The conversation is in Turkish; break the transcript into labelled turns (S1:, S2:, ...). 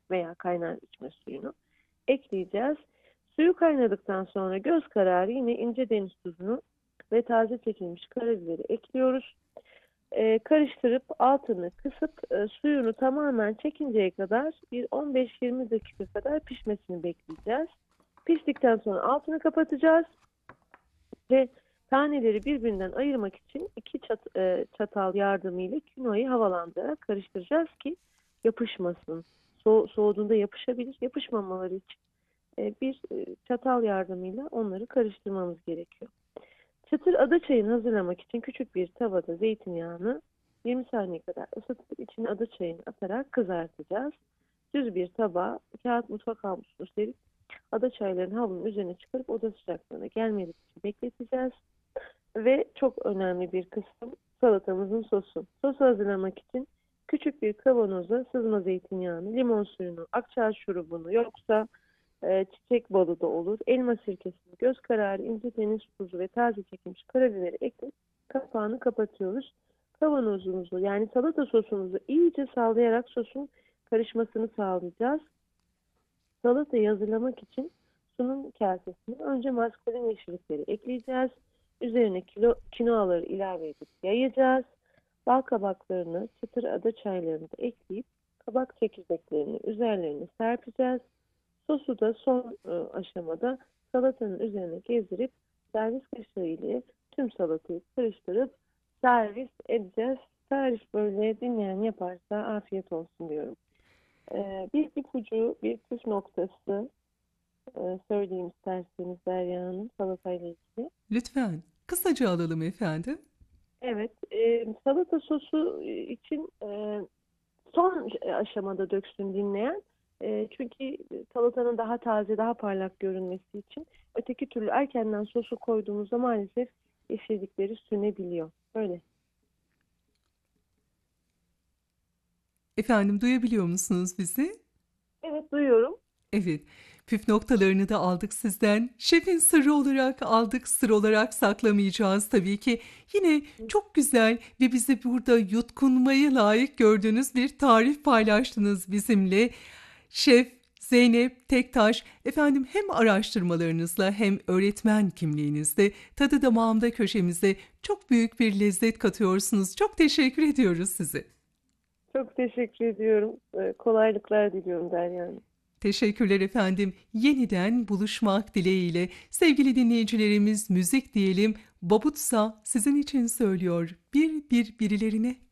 S1: veya kaynar içme suyunu ekleyeceğiz. Suyu kaynadıktan sonra göz kararı yine ince deniz tuzunu ve taze çekilmiş karabiberi ekliyoruz. Karıştırıp altını kısıp suyunu tamamen çekinceye kadar bir 15-20 dakika kadar pişmesini bekleyeceğiz. Piştikten sonra altını kapatacağız ve taneleri birbirinden ayırmak için iki çatal yardımıyla kinoayı havalandırarak karıştıracağız ki yapışmasın. Soğuduğunda yapışabilir. Yapışmamaları için bir çatal yardımıyla onları karıştırmamız gerekiyor. Çıtır ada çayını hazırlamak için küçük bir tavada zeytinyağını 20 saniye kadar ısıtıp içine ada çayını atarak kızartacağız. Düz bir tabağa kağıt mutfak havlusunu serip ada çaylarını havlunun üzerine çıkarıp oda sıcaklığına gelmeleri için bekleteceğiz. Ve çok önemli bir kısım salatamızın sosu. Sosu hazırlamak için küçük bir kavanoza sızma zeytinyağını, limon suyunu, akçaağaç şurubunu yoksa çiçek balı da olur. Elma sirkesini, göz kararı, ince deniz tuzu ve taze çekilmiş karabiberi ekleyip kapağını kapatıyoruz. Kavanozumuzu yani salata sosumuzu iyice sallayarak sosun karışmasını sağlayacağız. Salatayı hazırlamak için sunum kasesine önce mascarpone yeşillikleri ekleyeceğiz. Üzerine kinoaları ilave edip yayacağız. Bal kabaklarını, çıtır ada çaylarını da ekleyip kabak çekirdeklerini üzerlerine serpeceğiz. Sosu da son aşamada salatanın üzerine gezdirip servis kaşığı ile tüm salatayı karıştırıp servis edeceğiz. Tarif böyle dinleyen yaparsa afiyet olsun diyorum. Bir ipucu, bir püf noktası söyleyeyim isterseniz Derya Hanım salatayla ilgili.
S2: Lütfen kısaca alalım efendim.
S1: Evet, salata sosu için son aşamada döksün dinleyen. Çünkü salatanın daha taze, daha parlak görünmesi için öteki türlü erkenden sosu koyduğumuzda maalesef yeşillikleri sünebiliyor. Öyle.
S2: Efendim duyabiliyor musunuz bizi?
S1: Evet, duyuyorum.
S2: Evet. Püf noktalarını da aldık sizden. Şefin sırrı olarak aldık, sır olarak saklamayacağız tabii ki. Yine çok güzel ve bizi burada yutkunmaya layık gördüğünüz bir tarif paylaştınız bizimle. Şef Zeynep Tektaş, efendim hem araştırmalarınızla hem öğretmen kimliğinizde tadı damağımda köşemize çok büyük bir lezzet katıyorsunuz. Çok teşekkür ediyoruz size.
S1: Çok teşekkür ediyorum. Kolaylıklar diliyorum Derya Hanım.
S2: Teşekkürler efendim. Yeniden buluşmak dileğiyle. Sevgili dinleyicilerimiz müzik diyelim. Babutsa sizin için söylüyor. Bir birilerine